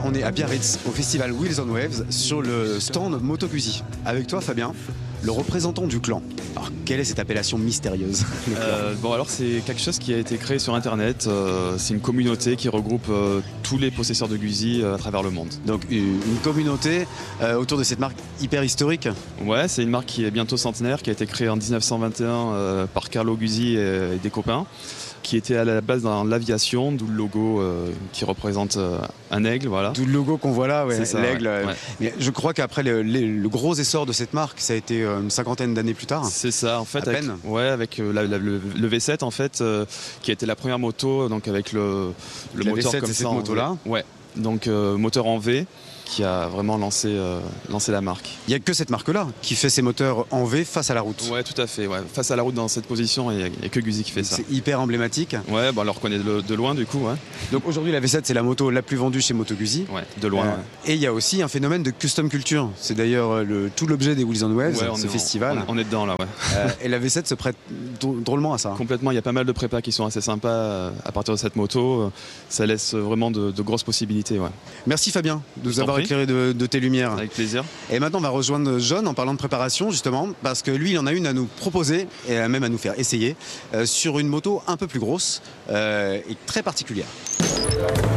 on est à Biarritz, au festival Wheels on Waves, sur le stand Moto Guzzi. Avec toi, Fabien, le représentant du clan. Alors, quelle est cette appellation mystérieuse? Bon, alors c'est quelque chose qui a été créé sur Internet. C'est une communauté qui regroupe tous les possesseurs de Guzzi à travers le monde. Donc une communauté autour de cette marque hyper historique. Ouais, c'est une marque qui est bientôt centenaire, qui a été créée en 1921 par Carlo Guzzi et des copains, qui était à la base dans l'aviation, d'où le logo qui représente un aigle, voilà. D'où le logo qu'on voit là, ouais, l'aigle. Ouais. Mais je crois qu'après le gros essor de cette marque, ça a été une cinquantaine d'années plus tard. C'est ça, en fait, À avec, peine. ouais, avec le V7 en fait, qui a été la première moto, donc avec le La moteur V7, comme c'est ça cette en moto-là. V. Ouais, donc moteur en V, qui a vraiment lancé la marque. Il n'y a que cette marque-là qui fait ses moteurs en V face à la route. Ouais, tout à fait. Ouais. Face à la route dans cette position, il n'y a que Guzzi qui fait ça. C'est hyper emblématique. Ouais, bah, on le reconnaît de loin du coup. Ouais, Donc aujourd'hui, la V7, c'est la moto la plus vendue chez Moto Guzzi. ouais, de loin. Ouais. Et il y a aussi un phénomène de custom culture. C'est d'ailleurs tout l'objet des Wheels on Waves, Ouais, ce festival. On est dedans là, ouais. Et la V7 se prête drôlement à ça. Complètement, il y a pas mal de prépas qui sont assez sympas à partir de cette moto. Ça laisse vraiment de grosses possibilités. Ouais. Merci Fabien de nous t'en avoir prie. éclairé de tes lumières. Avec plaisir. Et maintenant, on va rejoindre John en parlant de préparation, justement, parce que lui, il en a une à nous proposer, et même à nous faire essayer, sur une moto un peu plus grosse et très particulière.